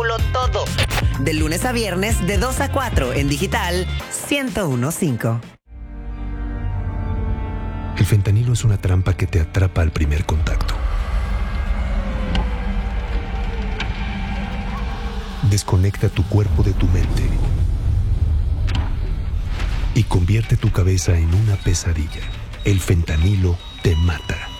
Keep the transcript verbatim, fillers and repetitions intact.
espectáculo todo. De lunes a viernes, de dos a cuatro, en digital, ciento uno punto cinco. El fentanilo es una trampa que te atrapa al primer contacto. Desconecta tu cuerpo de tu mente y convierte tu cabeza en una pesadilla. El fentanilo te mata.